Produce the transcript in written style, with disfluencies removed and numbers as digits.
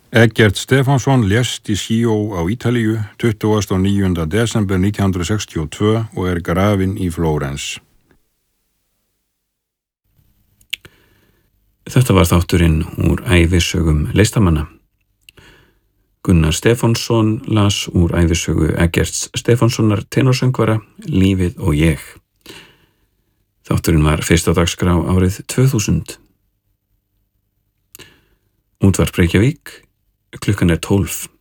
Eggert Stefánsson lést í Scio á Ítalíu 29. desember 1962 og grafinn í Flórens. Þetta var þátturinn úr ævisögum listamanna. Gunnar Stefánsson las úr ævisögu Eggerts Stefánssonar tenorsöngvara Lífið og ég. Þátturinn var fyrst á dagskrá árið 2000. Útvarp Reykjavík, klukkan 12.